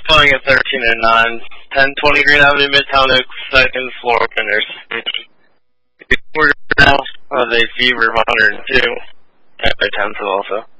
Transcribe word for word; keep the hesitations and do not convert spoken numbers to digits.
Calling at thirteen and nine, ten twenty Green Avenue, Midtown Oaks, second floor, nurse. We're now of a fever of one hundred two, anti-tensive also.